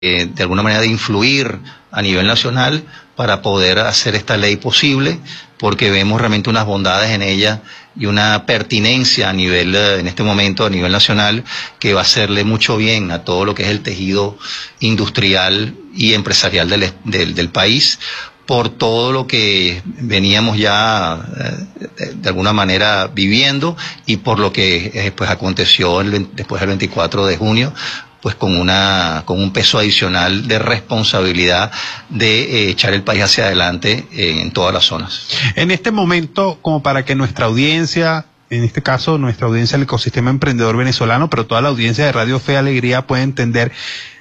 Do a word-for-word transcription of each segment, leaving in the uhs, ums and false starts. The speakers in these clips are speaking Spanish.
eh, de alguna manera de influir a nivel nacional para poder hacer esta ley posible, porque vemos realmente unas bondades en ella y una pertinencia a nivel, en este momento, a nivel nacional, que va a hacerle mucho bien a todo lo que es el tejido industrial y empresarial del, del, del país, por todo lo que veníamos ya eh, de alguna manera viviendo y por lo que eh, pues aconteció el, después del veinticuatro de junio, pues con una con un peso adicional de responsabilidad de eh, echar el país hacia adelante eh, en todas las zonas. En este momento, como para que nuestra audiencia, en este caso nuestra audiencia del ecosistema emprendedor venezolano, pero toda la audiencia de Radio Fe y Alegría pueda entender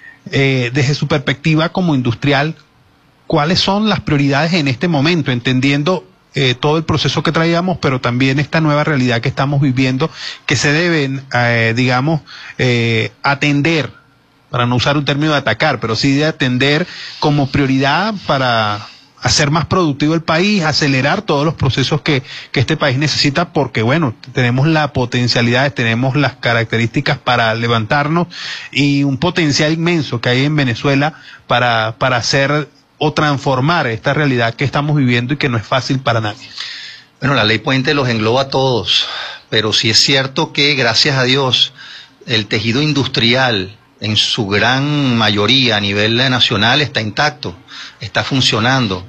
eh, desde su perspectiva como industrial, cuáles son las prioridades en este momento, entendiendo Eh, todo el proceso que traíamos, pero también esta nueva realidad que estamos viviendo, que se deben, eh, digamos, eh, atender, para no usar un término de atacar, pero sí de atender como prioridad para hacer más productivo el país, acelerar todos los procesos que, que este país necesita, porque bueno, tenemos la potencialidad, tenemos las características para levantarnos y un potencial inmenso que hay en Venezuela para, para hacer o transformar esta realidad que estamos viviendo y que no es fácil para nadie. Bueno, la ley Puente los engloba a todos, pero sí es cierto que, gracias a Dios, el tejido industrial en su gran mayoría a nivel nacional está intacto, está funcionando.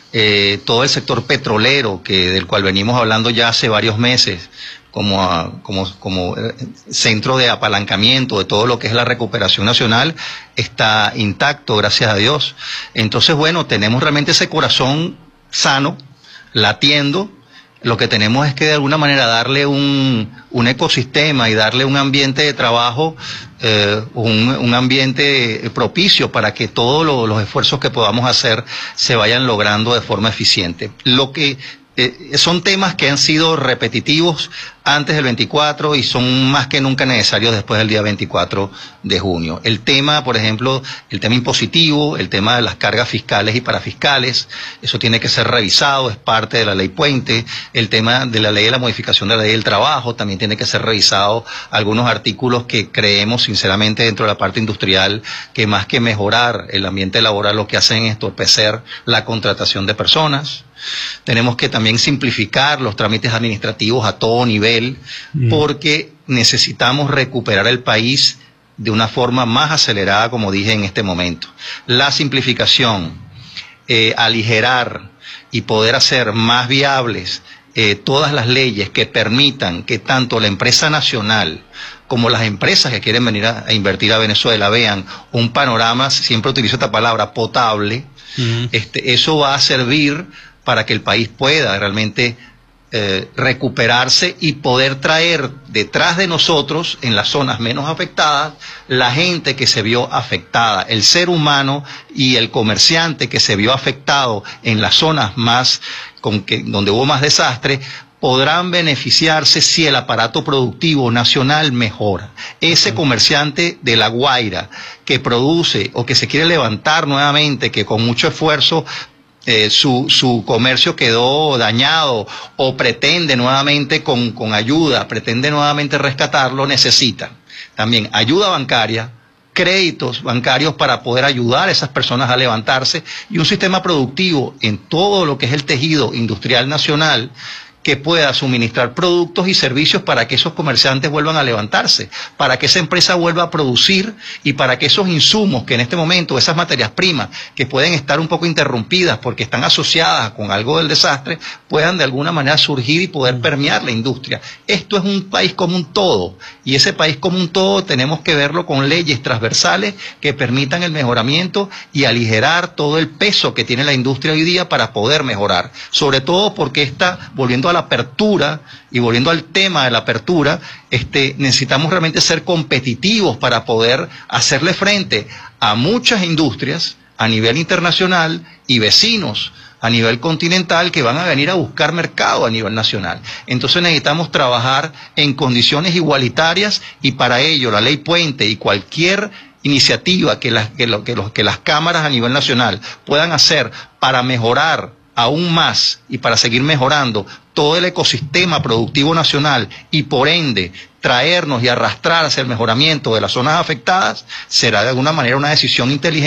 Eh, todo el sector petrolero, que del cual venimos hablando ya hace varios meses, como, a, como, como centro de apalancamiento de todo lo que es la recuperación nacional, está intacto, gracias a Dios. Entonces, bueno, tenemos realmente ese corazón sano, latiendo. Lo que tenemos es que de alguna manera darle un, un ecosistema y darle un ambiente de trabajo, eh, un, un ambiente propicio para que todos lo, los esfuerzos que podamos hacer se vayan logrando de forma eficiente. Lo que Eh, son temas que han sido repetitivos antes del veinticuatro y son más que nunca necesarios después del día veinticuatro de junio. El tema, por ejemplo, el tema impositivo, el tema de las cargas fiscales y parafiscales, eso tiene que ser revisado, es parte de la ley Puente. El tema de la ley de la modificación de la ley del trabajo también tiene que ser revisado. Algunos artículos que creemos sinceramente dentro de la parte industrial que más que mejorar el ambiente laboral lo que hacen es entorpecer la contratación de personas. Tenemos que también simplificar los trámites administrativos a todo nivel, mm. porque necesitamos recuperar el país de una forma más acelerada, como dije en este momento. La simplificación, eh, aligerar y poder hacer más viables eh, todas las leyes que permitan que tanto la empresa nacional como las empresas que quieren venir a, a invertir a Venezuela vean un panorama, siempre utilizo esta palabra, potable. Mm. Este, eso va a servir para que el país pueda realmente eh, recuperarse y poder traer detrás de nosotros, en las zonas menos afectadas, la gente que se vio afectada, el ser humano y el comerciante que se vio afectado en las zonas más con que, donde hubo más desastre, podrán beneficiarse si el aparato productivo nacional mejora. Ese comerciante de La Guaira que produce o que se quiere levantar nuevamente, que con mucho esfuerzo Eh, su, su comercio quedó dañado o pretende nuevamente con, con ayuda, pretende nuevamente rescatarlo, necesita también ayuda bancaria, créditos bancarios para poder ayudar a esas personas a levantarse y un sistema productivo en todo lo que es el tejido industrial nacional que pueda suministrar productos y servicios para que esos comerciantes vuelvan a levantarse, para que esa empresa vuelva a producir y para que esos insumos que en este momento, esas materias primas que pueden estar un poco interrumpidas porque están asociadas con algo del desastre, puedan de alguna manera surgir y poder permear la industria. Esto es un país como un todo y ese país como un todo tenemos que verlo con leyes transversales que permitan el mejoramiento y aligerar todo el peso que tiene la industria hoy día para poder mejorar, sobre todo porque está volviendo a la apertura y volviendo al tema de la apertura, este, necesitamos realmente ser competitivos para poder hacerle frente a muchas industrias a nivel internacional y vecinos a nivel continental que van a venir a buscar mercado a nivel nacional. Entonces necesitamos trabajar en condiciones igualitarias y para ello la ley Puente y cualquier iniciativa que las, que lo, que los, que las cámaras a nivel nacional puedan hacer para mejorar aún más y para seguir mejorando todo el ecosistema productivo nacional y por ende traernos y arrastrar hacia el mejoramiento de las zonas afectadas, será de alguna manera una decisión inteligente